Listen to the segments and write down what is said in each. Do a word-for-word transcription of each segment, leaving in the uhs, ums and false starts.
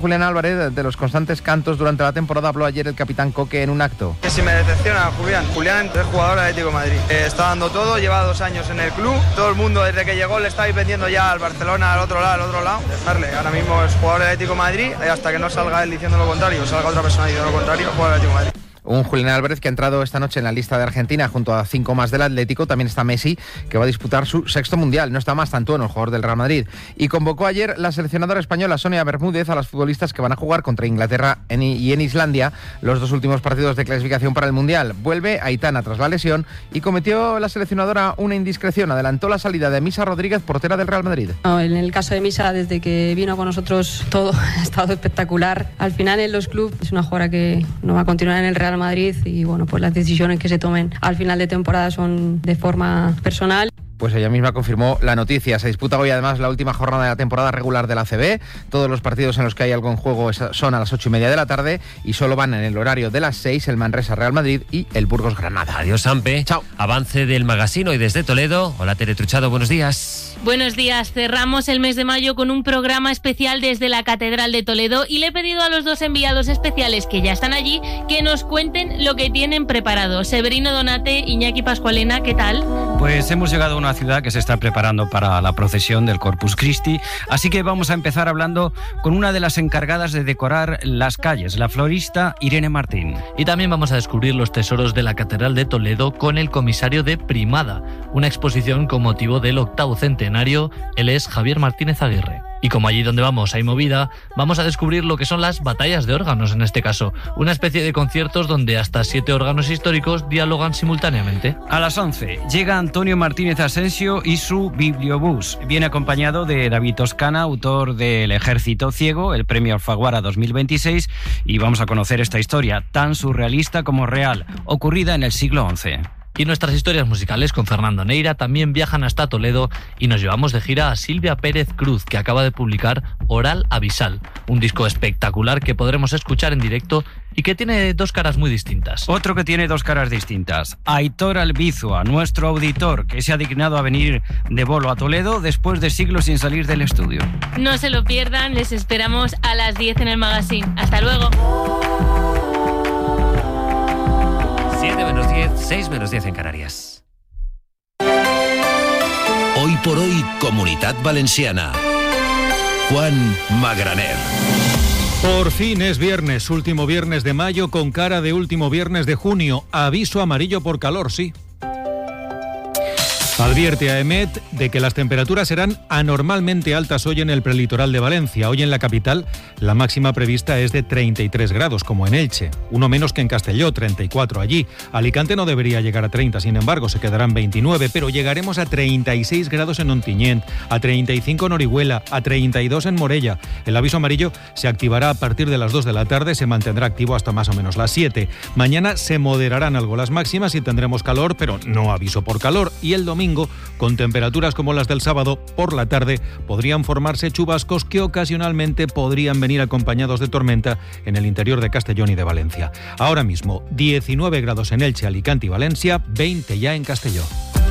Julián Álvarez, de los constantes cantos durante la temporada, habló ayer el capitán Coque en un acto. Que si me decepciona Julián, Julián es jugador del Atlético de Madrid. Eh, está dando todo, lleva dos años en el club. Todo el mundo desde que llegó le está vendiendo ya al Barcelona, al otro lado, al otro lado. Dejarle, ahora mismo es jugador del Atlético de Madrid y hasta que no salga él diciendo lo contrario, salga otra persona diciendo lo contrario, jugador del Atlético de Madrid. Un Julián Álvarez que ha entrado esta noche en la lista de Argentina junto a cinco más del Atlético. También está Messi, que va a disputar su sexto mundial. No está más Tantuono, el jugador del Real Madrid. Y convocó ayer la seleccionadora española Sonia Bermúdez a las futbolistas que van a jugar contra Inglaterra y en Islandia los dos últimos partidos de clasificación para el mundial. Vuelve Aitana tras la lesión y cometió la seleccionadora una indiscreción. Adelantó la salida de Misa Rodríguez, portera del Real Madrid. No, en el caso de Misa, desde que vino con nosotros todo ha estado espectacular. Al final en los clubes es una jugadora que no va a continuar en el Real Madrid y bueno, pues las decisiones que se tomen al final de temporada son de forma personal. Pues ella misma confirmó la noticia. Se disputa hoy además la última jornada de la temporada regular de la A C B. Todos los partidos en los que hay algo en juego son a las ocho y media de la tarde y solo van en el horario de las seis el Manresa Real Madrid y el Burgos Granada. Adiós, Sampe. Chao. Avance del Magazine y desde Toledo. Hola, Tere Truchado, buenos días. Buenos días. Cerramos el mes de mayo con un programa especial desde la Catedral de Toledo y le he pedido a los dos enviados especiales que ya están allí que nos cuenten lo que tienen preparado. Severino Donate, Iñaki Pascualena, ¿qué tal? Pues hemos llegado a una ciudad que se está preparando para la procesión del Corpus Christi, así que vamos a empezar hablando con una de las encargadas de decorar las calles, la florista Irene Martín. Y también vamos a descubrir los tesoros de la Catedral de Toledo con el comisario de Primada, una exposición con motivo del octavo centenario. Él es Javier Martínez Aguirre. Y como allí donde vamos hay movida, vamos a descubrir lo que son las batallas de órganos en este caso, una especie de conciertos donde hasta siete órganos históricos dialogan simultáneamente. A las once llega Antonio Martínez Asensio y su Bibliobús. Viene acompañado de David Toscana, autor del Ejército Ciego, el premio Alfaguara dos mil veintiséis, y vamos a conocer esta historia tan surrealista como real, ocurrida en el siglo once. Y nuestras historias musicales con Fernando Neira también viajan hasta Toledo y nos llevamos de gira a Silvia Pérez Cruz, que acaba de publicar Oral Abisal, un disco espectacular que podremos escuchar en directo y que tiene dos caras muy distintas. Otro que tiene dos caras distintas, Aitor Albizua, nuestro auditor, que se ha dignado a venir de bolo a Toledo después de siglos sin salir del estudio. No se lo pierdan, les esperamos a las diez en el Magazine. Hasta luego. siete menos diez, seis menos diez en Canarias. Hoy por hoy, Comunitat Valenciana. Juan Magraner. Por fin es viernes, último viernes de mayo con cara de último viernes de junio. Aviso amarillo por calor, sí. Advierte a EMET de que las temperaturas serán anormalmente altas hoy en el prelitoral de Valencia. Hoy en la capital la máxima prevista es de treinta y tres grados, como en Elche. Uno menos que en Castelló, treinta y cuatro allí. Alicante no debería llegar a treinta, sin embargo, se quedarán veintinueve, pero llegaremos a treinta y seis grados en Ontinyent, a treinta y cinco en Orihuela, a treinta y dos en Morella. El aviso amarillo se activará a partir de las dos de la tarde, se mantendrá activo hasta más o menos las siete. Mañana se moderarán algo las máximas y tendremos calor, pero no aviso por calor. Y el domingo, con temperaturas como las del sábado, por la tarde podrían formarse chubascos que ocasionalmente podrían venir acompañados de tormenta en el interior de Castellón y de Valencia. Ahora mismo, diecinueve grados en Elche, Alicante y Valencia, veinte ya en Castelló.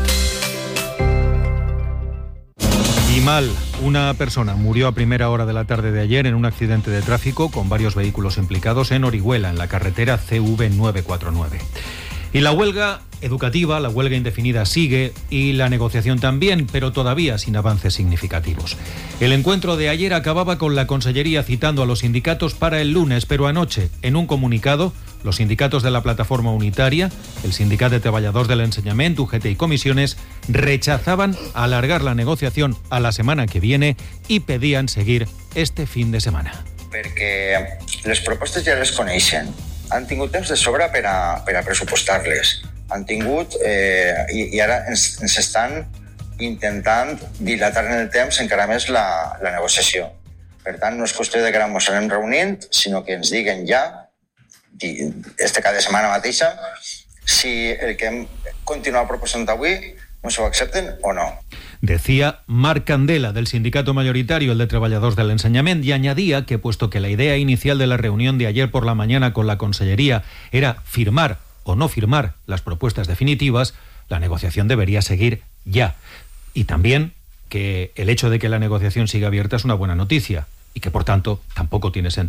Y mal, una persona murió a primera hora de la tarde de ayer en un accidente de tráfico con varios vehículos implicados en Orihuela, en la carretera C V novecientos cuarenta y nueve. Y la huelga educativa, la huelga indefinida sigue y la negociación también, pero todavía sin avances significativos. El encuentro de ayer acababa con la Consellería citando a los sindicatos para el lunes, pero anoche, en un comunicado, los sindicatos de la Plataforma Unitaria, el Sindicat de Treballadors de l'Ensenyament, U G T y Comisiones, rechazaban alargar la negociación a la semana que viene y pedían seguir este fin de semana. Perquè les propostes ja les coneixen. Han tingut temps de sobra per a, per a pressupostar-les. Han tingut, eh, i, i ara ens, ens estan intentant dilatar en el temps encara més la, la negociació. Per tant, no és qüestió de que ara ens anem reunint, sinó que ens diguen ja, este cada setmana mateixa, si el que hem continuat proposant avui no s'ho accepten o no. Decía Marc Candela, del sindicato mayoritario, el de Treballadors de l'Ensenyament, y añadía que, puesto que la idea inicial de la reunión de ayer por la mañana con la Consellería era firmar o no firmar las propuestas definitivas, la negociación debería seguir ya. Y también que el hecho de que la negociación siga abierta es una buena noticia. y que por tanto tampoco tiene sentido